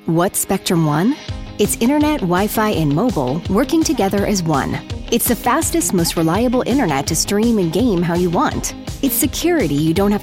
What's Spectrum One? It's internet, Wi-Fi, and mobile working together as one. It's the fastest, most reliable internet to stream and game how you want. It's security you don't have